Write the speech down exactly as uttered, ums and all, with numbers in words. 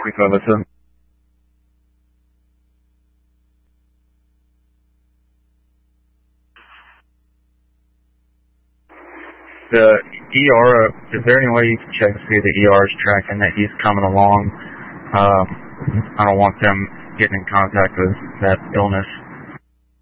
forty-five oh seven. The E R, uh, is there any way you can check to see the E R is tracking that he's coming along? Um, I don't want them getting in contact with that illness.